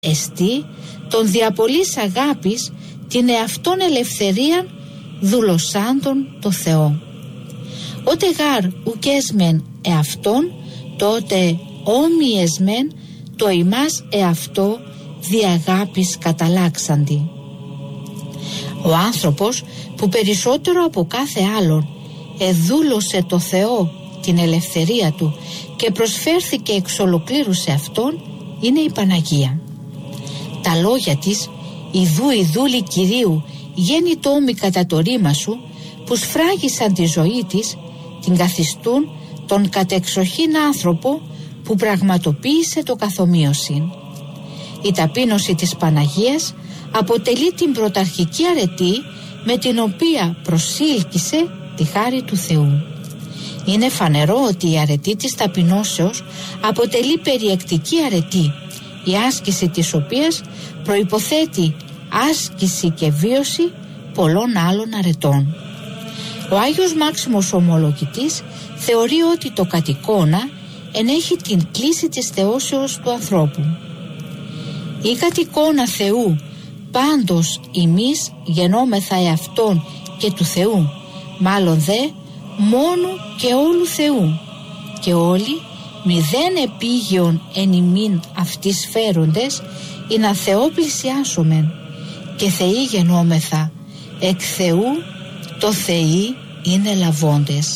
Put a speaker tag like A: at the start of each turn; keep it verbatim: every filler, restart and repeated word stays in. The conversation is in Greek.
A: εστί τον διαπολής αγάπης την εαυτόν ελευθερίαν δουλωσάντων το Θεό. Ότε γάρ ουκέσμεν εαυτόν, τότε όμοιεσμεν το ημάς εαυτό δι' αγάπης καταλάξαντι. Ο άνθρωπος που περισσότερο από κάθε άλλον εδούλωσε το Θεό την ελευθερία του και προσφέρθηκε εξ ολοκλήρου σε Αυτόν είναι η Παναγία. Τα λόγια της «Ιδού ιδούλη Κυρίου γέννητόμη κατά το ρήμα σου» που σφράγισαν τη ζωή της την καθιστούν τον κατεξοχήν άνθρωπο που πραγματοποίησε το καθομοίωσιν. Η ταπείνωση της Παναγίας αποτελεί την πρωταρχική αρετή με την οποία προσήλκησε τη χάρη του Θεού. Είναι φανερό ότι η αρετή της ταπεινώσεως αποτελεί περιεκτική αρετή, η άσκηση της οποίας προϋποθέτει άσκηση και βίωση πολλών άλλων αρετών. Ο Άγιος Μάξιμος Ομολογητής θεωρεί ότι το κατ' εικόνα ενέχει την κλίση της θεώσεως του ανθρώπου. Η κατ' εικόνα Θεού πάντως ημείς γεννόμεθα εαυτόν και του Θεού, μάλλον δε μόνου και όλου Θεού, και όλοι μηδέν επίγειον εν ημίν αυτής φέροντες ή να Θεό πλησιάσομεν, και Θεοί γεννόμεθα εκ Θεού, το Θεοί είναι λαβώντες.